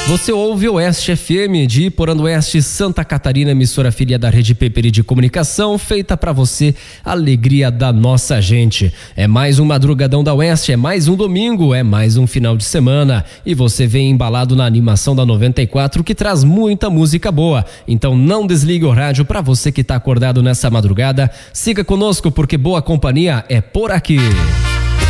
Você ouve Oeste FM de Iporã do Oeste, Santa Catarina, emissora filha da Rede Peperi de Comunicação, feita pra você, alegria da nossa gente. É mais um Madrugadão da Oeste, é mais um domingo, é mais um final de semana e você vem embalado na animação da 94 que traz muita música boa. Então não desligue o rádio pra você que tá acordado nessa madrugada. Siga conosco porque boa companhia é por aqui.